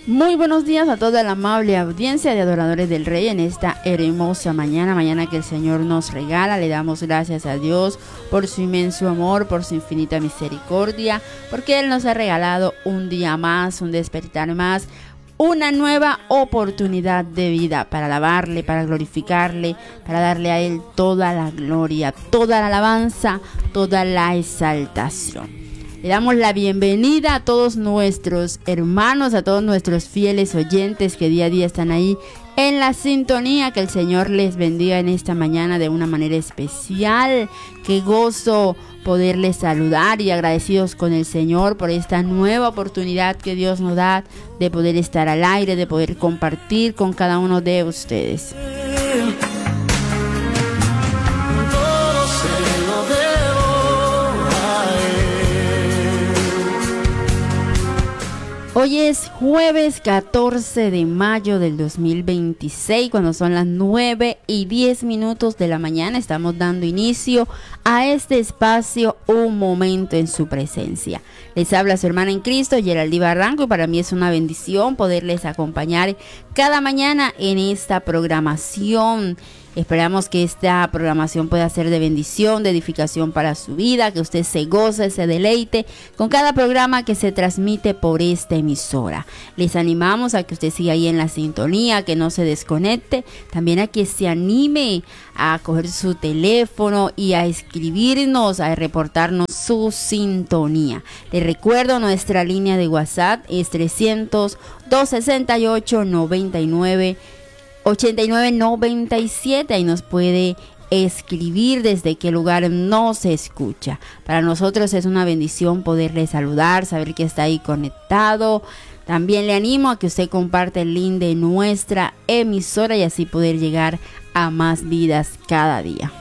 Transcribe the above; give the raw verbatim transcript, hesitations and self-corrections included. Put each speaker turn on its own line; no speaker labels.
Muy buenos días a toda la amable audiencia de Adoradores del Rey en esta hermosa mañana, mañana que el Señor nos regala. Le damos gracias a Dios por su inmenso amor, por su infinita misericordia, porque Él nos ha regalado un día más, un despertar más, una nueva oportunidad de vida para alabarle, para glorificarle, para darle a Él toda la gloria, toda la alabanza, toda la exaltación. Le damos la bienvenida a todos nuestros hermanos, a todos nuestros fieles oyentes que día a día están ahí en la sintonía. Que el Señor les bendiga en esta mañana de una manera especial. Qué gozo poderles saludar y agradecidos con el Señor por esta nueva oportunidad que Dios nos da de poder estar al aire, de poder compartir con cada uno de ustedes. Hoy es jueves catorce de mayo del dos mil veintiséis, cuando son las nueve y diez minutos de la mañana. Estamos dando inicio a este espacio, Un Momento en Su Presencia. Les habla su hermana en Cristo, Geraldine Barranco, y para mí es una bendición poderles acompañar cada mañana en esta programación. Esperamos que esta programación pueda ser de bendición, de edificación para su vida, que usted se goce, se deleite con cada programa que se transmite por esta emisora. Les animamos a que usted siga ahí en la sintonía, que no se desconecte, también a que se anime a coger su teléfono y a escribirnos, a reportarnos su sintonía. Les recuerdo, nuestra línea de WhatsApp es trescientos, doscientos sesenta y ocho, noventa y nueve, ochenta y nueve noventa y siete. Ahí nos puede escribir desde qué lugar no se escucha. Para nosotros es una bendición poderle saludar, saber que está ahí conectado. También le animo a que usted comparte el link de nuestra emisora y así poder llegar a más vidas cada día.